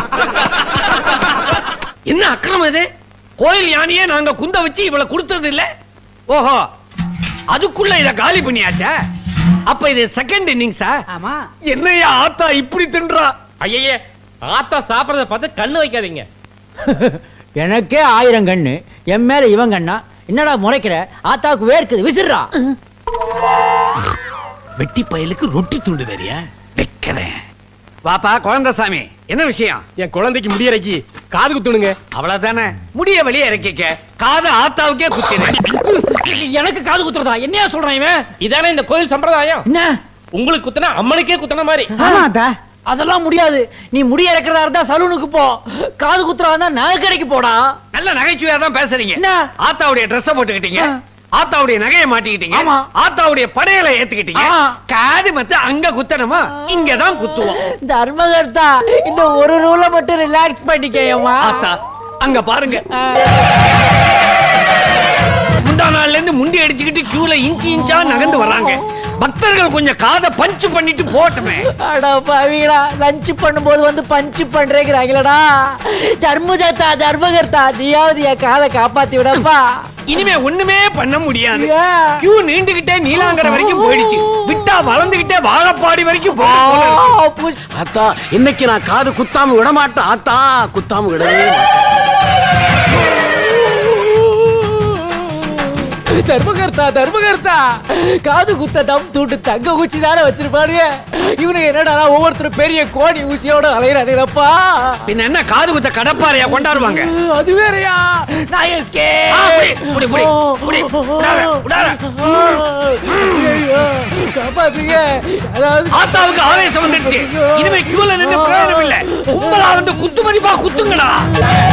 என்ன அக்கிரமம் இது? கோயில் யானையே நாங்க குந்த வச்சு இவளை கொடுத்தது இல்ல. ஓஹோ, அதுக்குள்ள இத காலி பண்ணியாச்சா? அப்ப இது செகண்ட் இன்னிங்ஸா? ஆமா. என்னையா ஆத்தா இப்படி தின்றா? ஐயே, ஆத்தா சாப்பிடறத பார்த்து கண்ணு வைக்காதீங்க. எனக்கே 1000 கண்ணு, என் மேல இவன் கண்ணா? என்னடா முறைக்கிற? ஆத்தாவுக்கு வேர்க்குது, விசிறா. வெட்டி பயலுக்கு ரொட்டி துண்டு தெரியா? வைக்கிறேன். வாப்பா குழந்தைசாமி, என்ன விஷயம்? என் குழந்தைக்கு முடியறக்கி காது குத்துணுங்க. அவ்வளவுதானே, முடிய வெளியே இறக்கிக்க. காது ஆத்தாவுக்கே குத்தினேன். எனக்கு காது குத்துறதா? என்னையா சொல்றான் இவன்? இதானே இந்த கோயில் சம்பிரதாயம். என்ன உங்களுக்கு குத்துனா அம்மனுக்கே குத்துன மாதிரி. அதெல்லாம் முடியாது. நீ முடிய இறக்கிறதா இருந்தா சலூனுக்கு போ. காது குத்துறதா இருந்தா நகை கடைக்கு போடா. நல்ல நகைச்சுவையா தான் பேசுறீங்க. என்ன? ஆத்தாவுடைய ட்ரெஸ் போட்டுக்கிட்டீங்க, ஆத்தாவுடைய நகையை மாட்டிக்கிட்டீங்க, ஆமா. ஆத்தாவுடைய படையலை ஏத்துக்கிட்டீங்க. ஆ. காது மத்த அங்க குத்தணுமா? இங்கதான் குத்துவோம். தர்மகர்த்தா, இந்த ஒரு ரூல மட்டும் ரிலாக்ஸ் பண்ணிக்கேயம்மா. ஆத்தா அங்க பாருங்க, முந்தா நாள்ல இருந்து முண்டி அடிச்சுக்கிட்டு கியூல இன்ச்சு இன்ச்சா நகர்ந்து வர்றாங்க. பக்தர்கள் கொஞ்சம் காதை பஞ்ச் பண்ணிட்டு போட்டுமே. அட பாவிகளா, லஞ்ச் பண்ணும்போது வந்து பஞ்ச் பண்றேங்கிறாங்களடா. தர்மதத்தா, தர்மகர்த்தா, நீயாவது என் காதை காப்பாத்தி விடப்பா. இனிமே ஒண்ணுமே பண்ண முடியாது. ஏன்? கியூ நீண்டுகிட்டே நீலாங்கரை வரைக்கும் போயிடுச்சு. விட்டா வளர்ந்துகிட்டே வாழப்பாடி வரைக்கும் போகும். ஆத்தா, இன்னைக்கு நான் காது குத்தாம விட மாட்டேன். ஆத்தா, குத்தாம விடவே தர்மகர்த்தா, தர்மகர்த்தா, காது குத்த தம் தூண்டு தங்க ஊச்சி தானே வச்சிருப்பாருங்க. இவனுக்கு என்னடா ஒவ்வொருத்தரும் பெரிய கோணி ஊச்சியோட அலையிறானுங்கப்பா. பின்ன என்ன காது குத்த கடப்பாறையா கொண்டாடுவாங்க? அது வேறயா? நான் எஸ்கே. காப்பாத்துங்க. அதாவது ஆத்தாவுக்கு ஆவேசம் வந்துடுச்சு. இனிமே கியூல நின்று பிரயோஜனம் இல்ல. கும்பலா வந்து குத்து மதிப்பா குத்துங்கடா.